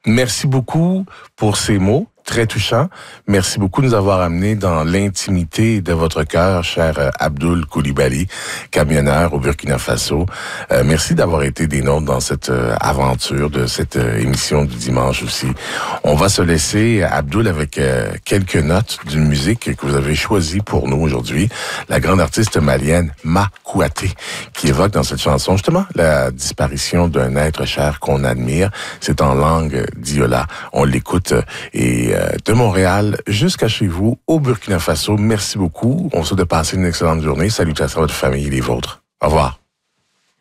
Merci beaucoup pour ces mots. Très touchant. Merci beaucoup de nous avoir amenés dans l'intimité de votre cœur, cher Abdoul Coulibaly, camionneur au Burkina Faso. Merci d'avoir été des nôtres dans cette aventure de cette émission du dimanche aussi. On va se laisser, Abdoul, avec quelques notes d'une musique que vous avez choisie pour nous aujourd'hui. La grande artiste malienne Ma Kouaté, qui évoque dans cette chanson justement la disparition d'un être cher qu'on admire. C'est en langue diola. On l'écoute et de Montréal jusqu'à chez vous, au Burkina Faso. Merci beaucoup. On se souhaite de passer une excellente journée. Salutations à votre famille et les vôtres. Au revoir.